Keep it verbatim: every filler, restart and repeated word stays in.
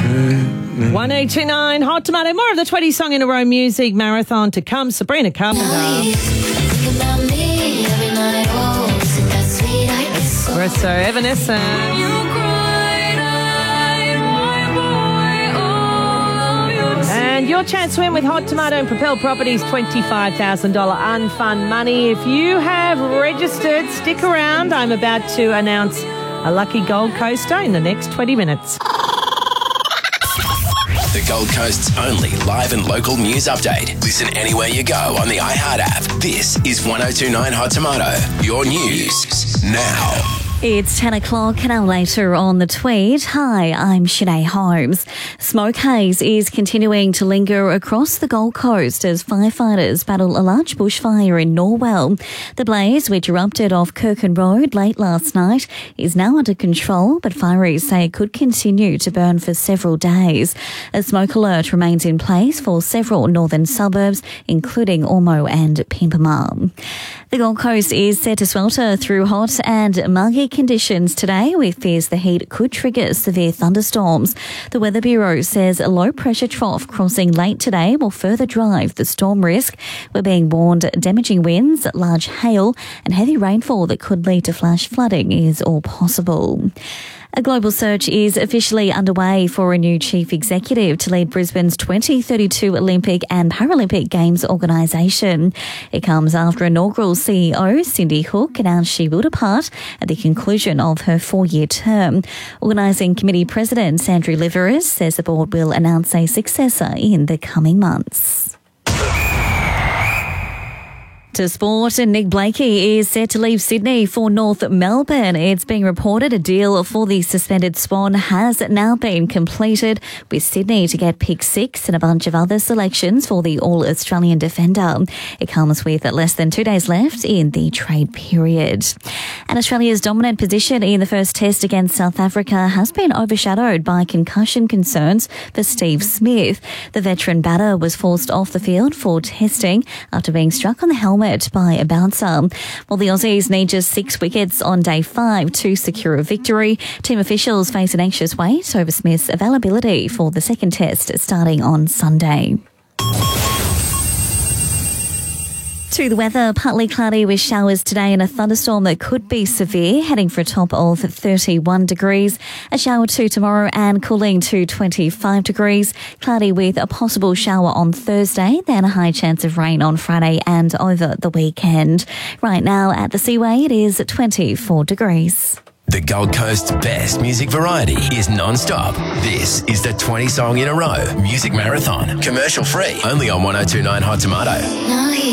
one eight two nine Hot Tomato. More of the twenty song in a row music marathon to come. Sabrina Carpenter. We're so evanescent. And your chance to win with Hot Tomato and Propel Properties twenty-five thousand dollars unfun money. If you have registered, stick around. I'm about to announce a lucky Gold Coaster in the next twenty minutes. The Gold Coast's only live and local news update. Listen anywhere you go on the iHeart app. This is one oh two point nine Hot Tomato. Your news now. It's ten o'clock and later on the tweet. Hi, I'm Sinead Holmes. Smoke haze is continuing to linger across the Gold Coast as firefighters battle a large bushfire in Norwell. The blaze, which erupted off Kirkin Road late last night, is now under control, but fireys say it could continue to burn for several days. A smoke alert remains in place for several northern suburbs, including Ormeau and Pimpama. The Gold Coast is set to swelter through hot and muggy conditions today, with fears the heat could trigger severe thunderstorms. The Weather Bureau says a low-pressure trough crossing late today will further drive the storm risk. We're being warned damaging winds, large hail and heavy rainfall that could lead to flash flooding is all possible. A global search is officially underway for a new chief executive to lead Brisbane's twenty thirty-two Olympic and Paralympic Games organisation. It comes after inaugural C E O Cindy Hook announced she will depart at the conclusion of her four-year term. Organising Committee President Andrew Liveris says the board will announce a successor in the coming months. To sport, and Nick Blakey is set to leave Sydney for North Melbourne. It's being reported a deal for the suspended Swan has now been completed, with Sydney to get pick six and a bunch of other selections for the All-Australian defender. It comes with less than two days left in the trade period. And Australia's dominant position in the first test against South Africa has been overshadowed by concussion concerns for Steve Smith. The veteran batter was forced off the field for testing after being struck on the helmet by a bouncer. While the Aussies need just six wickets on day five to secure a victory, team officials face an anxious wait over Smith's availability for the second test starting on Sunday. To the weather, partly cloudy with showers today and a thunderstorm that could be severe, heading for a top of thirty-one degrees. A shower too tomorrow and cooling to twenty-five degrees. Cloudy with a possible shower on Thursday, then a high chance of rain on Friday and over the weekend. Right now at the Seaway, it is twenty-four degrees. The Gold Coast's best music variety is non-stop. This is the twenty song in a row music marathon. Commercial free. Only on one oh two point nine Hot Tomato.